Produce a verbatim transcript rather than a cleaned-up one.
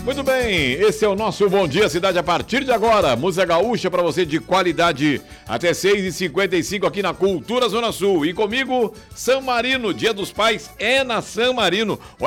Muito bem, esse é o nosso Bom Dia Cidade a partir de agora. Música gaúcha para você de qualidade até seis e cinquenta e cinco aqui na Cultura Zona Sul. E comigo, San Marino, Dia dos Pais é na San Marino.